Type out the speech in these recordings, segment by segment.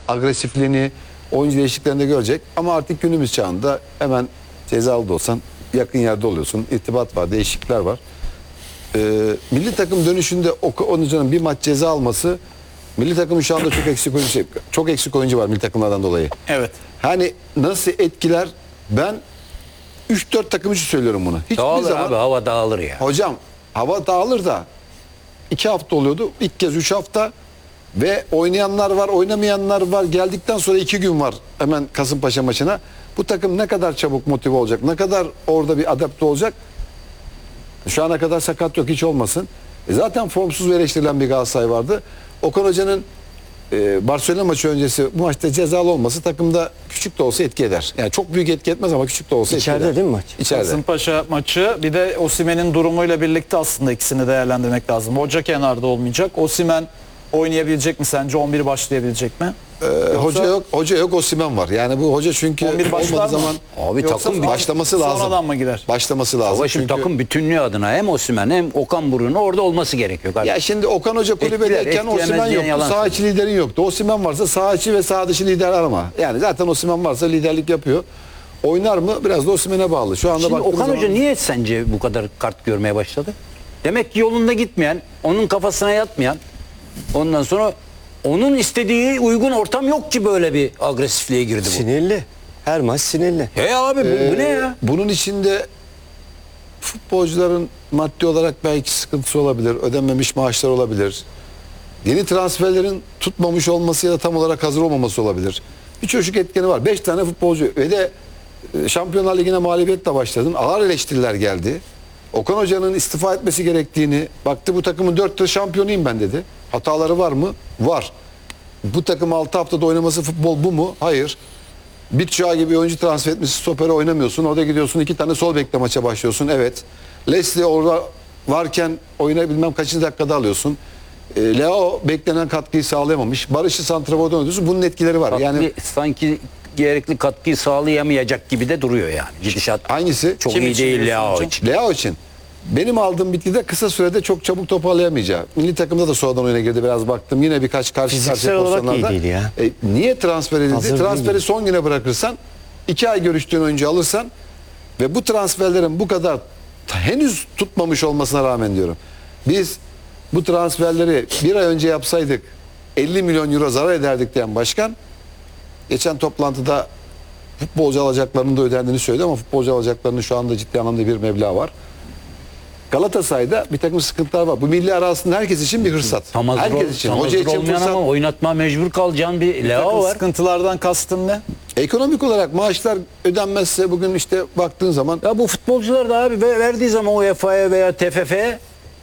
agresifliğini, oyuncu değişikliklerinde görecek. Ama artık günümüz çağında hemen cezalı da olsan yakın yerde oluyorsun. İrtibat var, değişiklikler var. Milli takım dönüşünde Okan'ın bir maç ceza alması, milli takımın şu anda çok eksik oyuncu var milli takımlardan dolayı. Evet. Hani nasıl etkiler, ben 3-4 takım için söylüyorum bunu. Hiçbir Dağılır zaman, abi, hava dağılır ya. hocam hava dağılır da 2 hafta oluyordu. İlk kez 3 hafta ve oynayanlar var, oynamayanlar var. Geldikten sonra 2 gün var hemen Kasımpaşa maçına. Bu takım ne kadar çabuk motive olacak, ne kadar orada bir adapte olacak. Şu ana kadar sakat yok, hiç olmasın. Zaten formsuz ve eleştirilen bir Galatasaray vardı. Okan Hoca'nın Barcelona maçı öncesi bu maçta cezalı olması takımda küçük de olsa etki eder. Yani çok büyük etki etmez ama küçük de olsa etki eder. İçeride değil mi maç? İçeride. Kasımpaşa maçı, bir de Osimhen'in durumuyla birlikte aslında ikisini değerlendirmek lazım. Hoca kenarda olmayacak. Osimhen oynayabilecek mi sence? 11 başlayabilecek mi? Hoca yok, Osimhen var. Yani bu hoca çünkü 11 başlar olmadığı mı? zaman Abi Yoksa takım başlaması lazım. sonradan mı girer? Başlaması lazım. Ama şimdi Çünkü takım bütünlüğü adına hem Osimhen hem Okan Buruk'un orada olması gerekiyor kardeşim. ya şimdi Okan Hoca kulübedeyken Etkilemez Osimhen diyen yoktu. yalan Saha içi liderin yoktu. Osimhen varsa saha içi ve saha dışı lider arama. Yani zaten Osimhen varsa liderlik yapıyor. Oynar mı? Biraz da Osimhen'e bağlı. Şu anda Şimdi baktığımız Okan zaman Hoca niye sence bu kadar kart görmeye başladı? Demek ki yolunda gitmeyen, onun kafasına yatmayan, ondan sonra onun istediği uygun ortam yok ki böyle bir agresifliğe girdi bu. Sinirli. Her maç sinirli. He abi bu ne ya? bunun içinde futbolcuların maddi olarak belki sıkıntısı olabilir. Ödenmemiş maaşlar olabilir. Yeni transferlerin tutmamış olması ya da tam olarak hazır olmaması olabilir. Bir çocuk etkeni var. 5 tane futbolcu ve de Şampiyonlar Ligi'ne mağlubiyetle başladın. Ağır eleştiriler geldi. Okan Hoca'nın istifa etmesi gerektiğini, baktı bu takımın 4 yıl şampiyonuyum ben dedi. Hataları var mı? Var. Bu takım 6 haftada oynaması futbol bu mu? Hayır. Bit Çağ gibi oyuncu transfer etmişsin, stopere oynamıyorsun. Orada gidiyorsun 2 tane sol bekle maça başlıyorsun. Evet. Leslie orada varken oyuna bilmem kaçıncı dakikada alıyorsun. Leo beklenen katkıyı sağlayamamış. Barış'ı santraforda oynuyorsun. Bunun etkileri var. Yani Sanki gerekli katkıyı sağlayamayacak gibi de duruyor yani. Gidişat hangisi? çok Kim iyi için değil diyorsun Leo hocam? için. Leo için. Benim aldığım bitkide kısa sürede çok çabuk toparlayamayacağı. Milli takımda da sonradan oyuna girdi, biraz baktım. Yine birkaç karşı Fiziksel karşıya olarak iyi pozisyonlarda. değil ya. Niye transfer edildi? Hazır Transferi değil. son güne bırakırsan, 2 ay görüştüğün oyuncu alırsan ve bu transferlerin bu kadar henüz tutmamış olmasına rağmen diyorum. Biz bu transferleri bir ay önce yapsaydık 50 milyon euro zarar ederdik diyen başkan geçen toplantıda futbolcu alacaklarının da ödendiğini söyledi ama futbolcu alacaklarının şu anda ciddi anlamda bir meblağ var. Galatasaray'da bir takım sıkıntılar var. Bu milli ara aslında herkes için bir hırsat. Herkes için. Hoca için olmayan fırsat. ama oynatma mecbur kalacağın bir Leo Takım var. sıkıntılardan kastın ne? Ekonomik olarak maaşlar ödenmezse bugün işte baktığın zaman Ya bu futbolcular da abi verdiği zaman UEFA'ya veya TFF'ye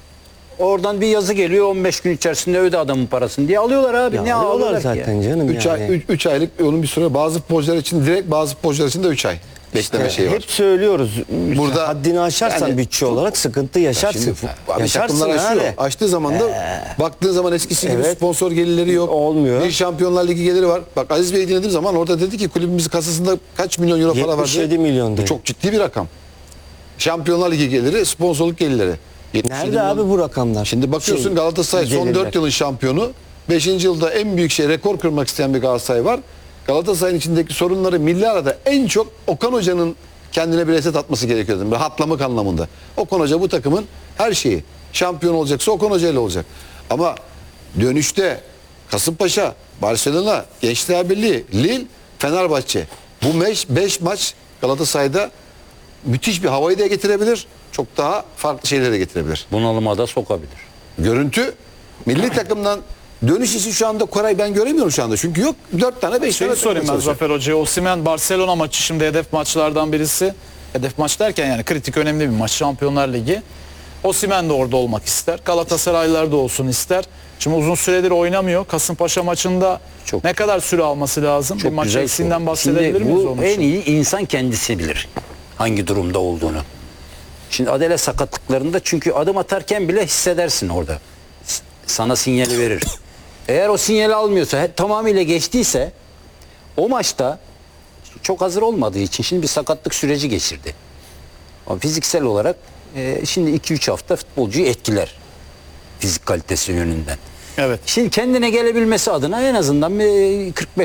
oradan bir yazı geliyor, 15 gün içerisinde öde adamın parasını diye alıyorlar abi. Ya ne alıyorlar alıyorlar zaten ki? canım 3 yani. ay 3 aylık onun bir süre, bazı futbolcular için direkt, bazı futbolcular için de 3 ay bekleme şeyi var. Hep söylüyoruz. Burada- haddini aşarsan yani bütçe olarak sıkıntı yaşarsın. Şimdi abi Yaşarsın takımlar aşıyor. abi. Açtığı zaman da baktığın zaman eskisi gibi Evet. sponsor gelirleri yok. Olmuyor. Bir Şampiyonlar Ligi geliri var. Bak Aziz Bey'i dinlediğim zaman orada dedi ki kulübümüzün kasasında kaç milyon euro para var. 77 milyon Bu dedi. çok ciddi bir rakam. Şampiyonlar Ligi geliri, sponsorluk gelirleri. 77 Nerede milyon. abi bu rakamlar? Şimdi bakıyorsun Şey, Galatasaray son gelirler. 4 yılın şampiyonu. 5. yılda en büyük rekor kırmak isteyen bir Galatasaray var. Galatasaray'ın içindeki sorunları milli arada en çok Okan Hoca'nın kendine bir reset atması gerekiyordu. Rahatlamak anlamında. Okan Hoca bu takımın her şeyi. Şampiyon olacaksa Okan Hoca ile olacak. Ama dönüşte Kasımpaşa, Barcelona, Gençler Birliği, Lille, Fenerbahçe. Bu 5 maç Galatasaray'da müthiş bir havayı da getirebilir. Çok daha farklı şeyleri de getirebilir. Bunalıma da sokabilir. Görüntü milli takımdan dönüş işi şu anda Koray ben göremiyorum şu anda. Çünkü yok 4 tane 5 tane Şeyi sorayım ben çalışıyor. Zafer Hoca'ya. Osimhen Barcelona maçı şimdi hedef maçlardan birisi. Hedef maç derken yani kritik önemli bir maç. Şampiyonlar Ligi. Osimhen de orada olmak ister. Galatasaraylılar da olsun ister. Şimdi uzun süredir oynamıyor. Kasımpaşa maçında Çok- ne kadar süre alması lazım? Bir maç güzel eksiğinden soru. bahsedebilir Şimdi miyiz bu onun en için? iyi insan kendisi bilir hangi durumda olduğunu. Şimdi Adele sakatlıklarında çünkü adım atarken bile hissedersin orada. Sana sinyali verir. Eğer o sinyali almıyorsa, tamamıyla geçtiyse o maçta çok hazır olmadığı için şimdi bir sakatlık süreci geçirdi. Ama fiziksel olarak şimdi 2-3 hafta futbolcuyu etkiler. Fizik kalitesi yönünden. Evet. Şimdi kendine gelebilmesi adına en azından bir 45